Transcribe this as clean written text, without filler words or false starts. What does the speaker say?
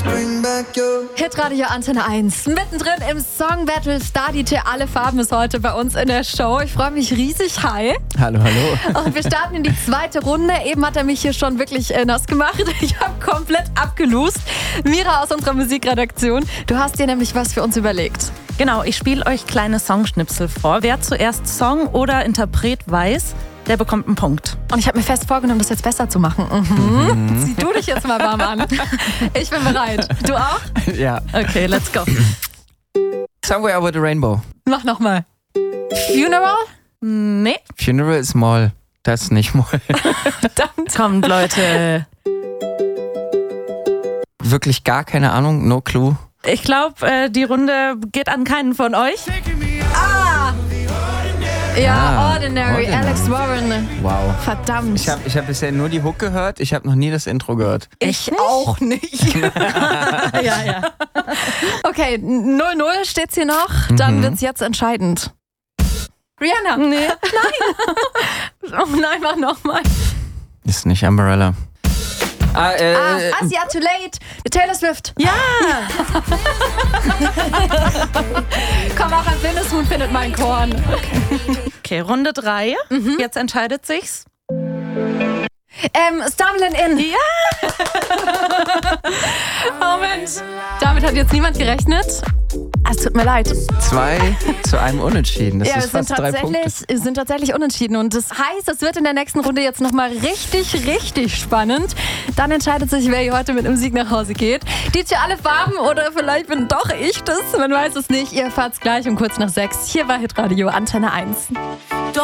Hitradio Antenne 1. Mittendrin im Song Battle. Star DJ Alle Farben ist heute bei uns in der Show. Ich freue mich riesig. Hi. Hallo, hallo. Und wir starten in die zweite Runde. Eben hat er mich hier schon wirklich nass gemacht. Ich habe komplett abgelost. Mira aus unserer Musikredaktion, du hast dir nämlich was für uns überlegt. Genau, ich spiele euch kleine Songschnipsel vor. Wer zuerst Song oder Interpret weiß, der bekommt einen Punkt. Und ich habe mir fest vorgenommen, das jetzt besser zu machen. Zieh du dich jetzt mal warm an. Ich bin bereit. Du auch? Ja. Okay, let's go. Somewhere Over the Rainbow. Mach nochmal. Funeral? Nee. Funeral ist Moll. Das ist nicht Moll. Verdammt. Kommt, Leute. Wirklich gar keine Ahnung, no clue. Ich glaube, die Runde geht an keinen von euch. Ja, Ordinary. Alex Warren. Wow. Verdammt. Ich hab bisher nur die Hook gehört, ich habe noch nie das Intro gehört. Ich auch nicht. Ja. Okay, 0-0 steht's hier noch. Dann wird's jetzt entscheidend. Rihanna. Nee. Oh nein, mach nochmal. Ist nicht Umbrella. Asia Too Late. Taylor Swift. Ja. Komm, auch ein blindes Huhn findet mein Korn. Okay, Runde 3. Jetzt entscheidet sich's. Stumbling In. Ja. Moment. Damit hat jetzt niemand gerechnet. Es tut mir leid. 2-1 unentschieden. Das Ja, ist fast 3 Punkte. wir sind tatsächlich unentschieden. Und das heißt, es wird in der nächsten Runde jetzt nochmal richtig, richtig spannend. Dann entscheidet sich, wer hier heute mit dem Sieg nach Hause geht. DJ Alle Farben oder vielleicht bin doch ich das. Man weiß es nicht. Ihr erfahrt's gleich um kurz nach 6. Hier war Hitradio Antenne 1.